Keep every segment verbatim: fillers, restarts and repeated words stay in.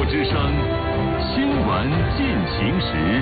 之声新闻进行时。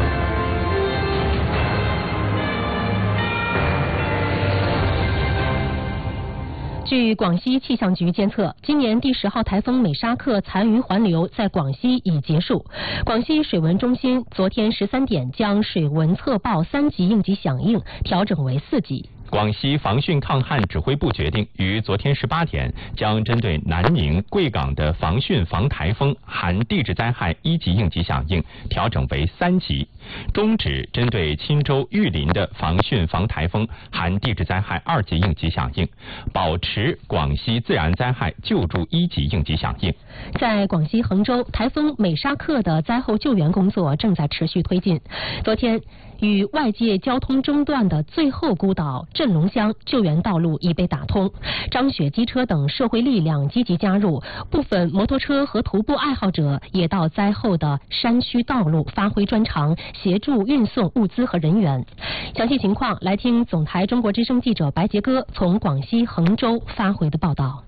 据广西气象局监测，今年第十号台风美沙克残余环流在广西已结束。广西水文中心昨天十三点将水文测报三级应急响应调整为四级。 广西防汛抗旱指挥部决定，于昨天十八点将针对南宁、贵港的防汛防台风含地质灾害一级应急响应调整为三级，终止针对钦州、玉林的防汛防台风含地质灾害二级应急响应，保持广西自然灾害救助一级应急响应。 在广西衡州，台风美沙克的灾后救援工作正在持续推进。昨天，与外界交通中断的最后孤岛镇龙乡救援道路已被打通，张雪机车等社会力量积极加入，部分摩托车和徒步爱好者也到灾后的山区道路发挥专长，协助运送物资和人员。详细情况来听总台中国之声记者白杰哥从广西衡州发回的报道。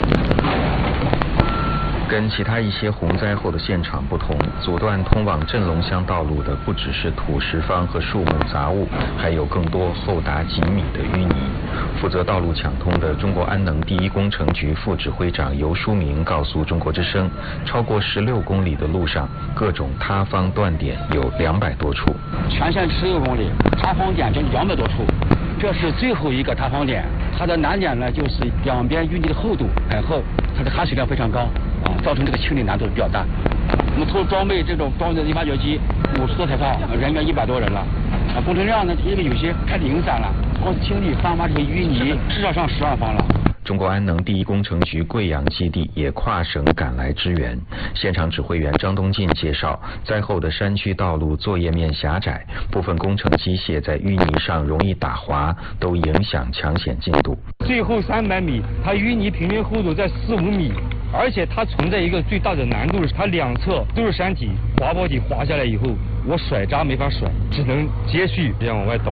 跟其他一些洪灾后的现场不同，阻断通往镇龙乡道路的不只是土石方和树木杂物，还有更多厚达几米的淤泥。负责道路抢通的中国安能第一工程局副指挥长游书明告诉中国之声，超过十六公里的路上，各种塌方断点有两百多处。 全线十六公里，塌方点整两百多处。这是最后一个塌方点，它的难点呢就是两边淤泥的厚度很厚，它的含水量非常高啊，造成这个清理难度比较大。我们投装备这种装备的挖掘机五十多台套，人员一百多人了啊。工程量呢，因为有些太零散了，光清理翻挖这些淤泥至少上十万方了。 中国安能第一工程局贵阳基地也跨省赶来支援。现场指挥员张东进介绍，灾后的山区道路作业面狭窄，部分工程机械在淤泥上容易打滑，都影响抢险进度。 最后三百米，它淤泥平均厚度在四五米，而且它存在一个最大的难度是，它两侧都是山体，滑坡底滑下来以后，我甩渣没法甩，只能接续这样往外倒。